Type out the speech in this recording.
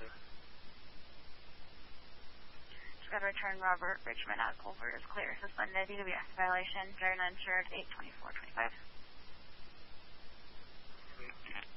Just got to return Robert Richmond at Culver is clear. Suspended DWS violation. Driver uninsured 82425.